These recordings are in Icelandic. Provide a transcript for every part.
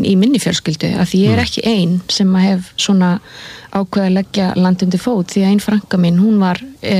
í minni fjölskyldu af því ég ekki ein sem að hef svona ákveð að leggja land undir fót því að ein frænka mín, hún var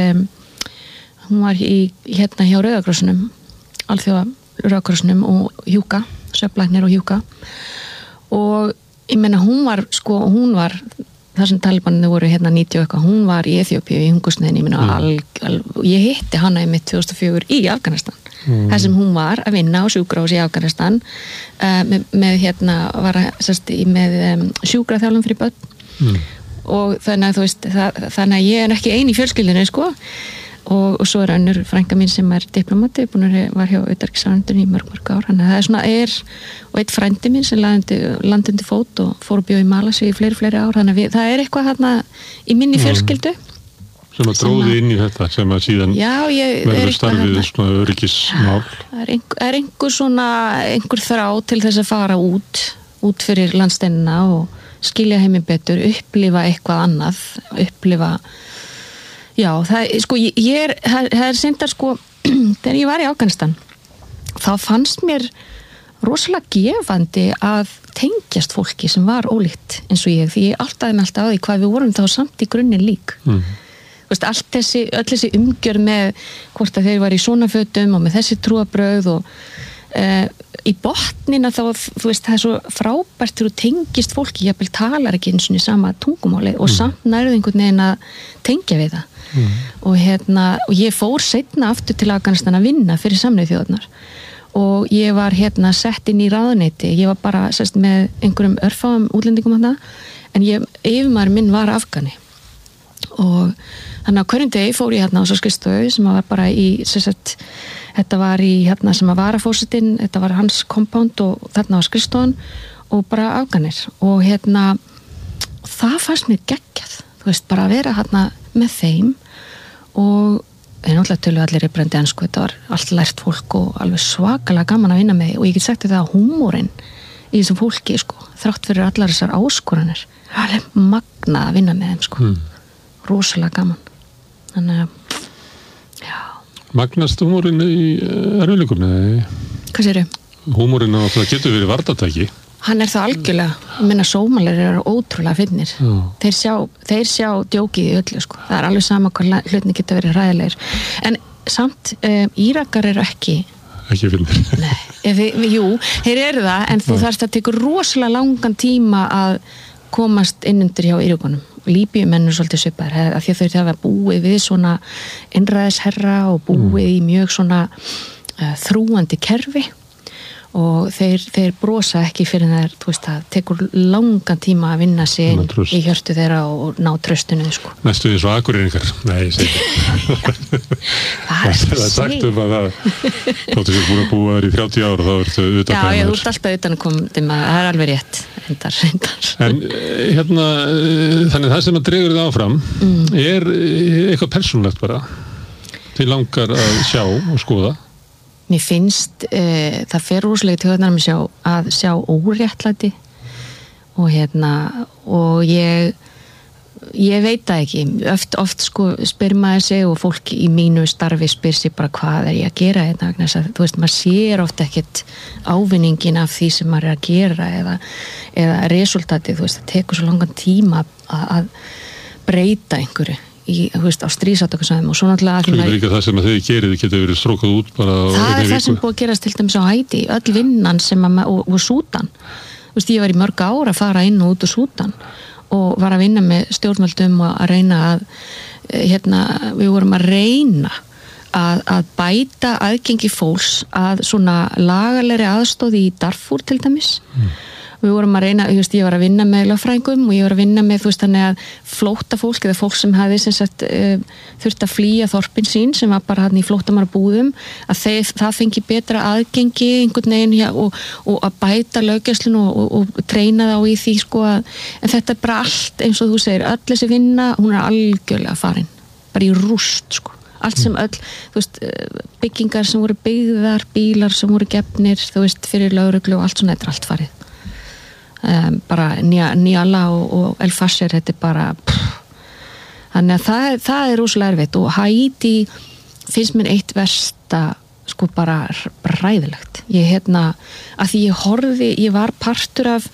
í hérna hjá Rauðakrossinum alþjóða Rauðakrossinum og hjúka, svefnlæknir og hjúka og ég meina hún var þar sem Talibanir voru hérna 90 og eitthvað, hún var í Eþíópíu í hungursneiðinni, ég meina ég hitti hana einmitt 2004 í Afganistan þar sem hún var að vinna á sjúkrahúsi í Afganistan með hérna með sjúkraþjálfun fyrir börn og þannig að þú veist þannig að ég ekki ein í fjölskyldunni sko og svo önnur frænka mín sem diplomati, var hjá utanríkisráðuneytinu í mörg ár, þannig að það og einn frændi mín sem landi undir fót og fór að bjóða í Malasíu í fleiri ár, þannig að það eitthvað þarna í minni fjölskyldu sem að dróði inn í þetta sem að síðan verður starfið svona öryggismál. Það einhver þrá til þess að fara út fyrir landsteinina og skilja heiminn betur, upplifa eitthvað annað, það syndar þegar ég var í Afganistan þá fannst mér rosalega gefandi að tengjast fólki sem var ólíkt eins og ég, því ég áttaði mig alltaf á því hvað við vorum þá samt í grunninn lík öll þessi umgjörð með hvort að þeir var í svona fötum og með þessi trúarbrögð og í botnina þá, þú veist, það svo frábært þegar þú tengist fólki, jafnvel talar ekki eins og sama tungumáli og samt nærðu einhvern veginn að tengja við það og ég fór seinna aftur til Afganistan að vinna fyrir Sameinuðu þjóðirnar og ég var sett inn í ráðuneyti, ég var bara með einhverjum örfáum útlendingum þarna en yfirmaður minn var Afgani og þannig að hverjum degi fór ég á svo skrifstofu sem var bara þetta var í sem að varafórsetinn, þetta var hans kompánd og þarna var skrifstofan og bara Afganir og það fannst mér geggjað, þú veist, bara að vera með þeim og náttúrulega tölu allir brendi ensku, þetta var allt lært fólk og alveg svakalega gaman að vinna með og ég get sagt þetta að húmórinn í þessum fólki, þrátt fyrir allar þessar áskoranir, alveg magnað að vinna með þeim, rosalega gaman. Þannig að, já. Magnast húmórinn í erfiðleikum, nei? Hvað segirðu? Húmórinn getur verið vardatæki. Hann það algjörlega, ég meina sómalir eru ótrúlega fyndnir. Þeir sjá djókið í öllu, Það alveg sama hvað hlutni geta verið hræðilegir. En samt, Írakar eru ekki fyndnir. Nei, jú, þeir eru það, en þú þarft að tekur rosalega langan tíma að komast innundir hjá Írakunum. Líbíumenn eru svolítið svipaðir, af því að þau hafa búið við svona einræðisherra og búið í mjög svona þrúandi kerfi og þeir brosa ekki fyrir þeir, þú veist, það tekur langan tíma að vinna sig inn í hjörtu þeirra og ná tröstinu, Næstu því svo akureyringar, nei, ég segi það er sagt að það þóttu sér búin að búa þær í 30 ára þá ertu utan Já, þú ert alltaf utan að koma það er alveg rétt, reyndar En þannig það sem að dregur það áfram er eitthvað persónulegt bara til langar að sjá og skoða Mér finnst það fer rosalega til að sjá óréttlæti og ég veit það ekki oft spyr maður sig og fólk í mínu starfi spyr sig bara hvað er ég að gera vegna þess að þú veist maður sér oft ekkert ávinningin af því sem maður er að gera eða resultatið, þú veist það tekur svo langan tíma að breyta einhverju á stríðsátökusvæðum og svo náttúrulega líka það sem að þið gerið getur verið strókað út bara það það sem búið að gerast til dæmis á Haítí öll vinnan sem og Súdan ég var í mörg ár að fara inn og út úr Súdan og var að vinna með stjórnvöldum og að reyna að við vorum að reyna að bæta aðgengi fólks að svona lagalegri aðstóð í Darfur til dæmis við vorum að reyna, ég var að vinna með lögfræðingum og ég var að vinna með, þannig að flóttafólk eða fólk sem hafði þurft að flýja þorpin sín sem var bara hann í flóttamannabúðum að það fengi betra aðgengi einhvern veginn og að bæta löggæslun og treyna þá í því en þetta er bara allt eins og þú segir, öll þessi vinna, hún er algjörlega farin, bara í rúst allt sem öll, byggingar sem voru byggðar, bílar sem voru gefnir, fyrir lögreglu og allt svona, þetta er allt farið bara Niala og El Fasher þetta er bara þannig að það er rosalega erfitt og Haítí finnst mér eitt versta bara ræðilegt ég að því ég var partur af